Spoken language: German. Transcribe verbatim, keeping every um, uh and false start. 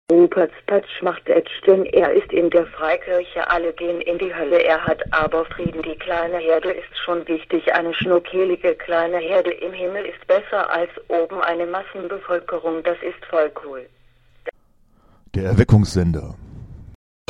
Rupert's Patsch macht Edge, denn er ist in der Freikirche, alle gehen in die Hölle, er hat aber Frieden. Die kleine Herde ist schon wichtig, eine schnuckelige kleine Herde im Himmel ist besser als oben eine Massenbevölkerung, das ist voll cool. Der Erweckungssender.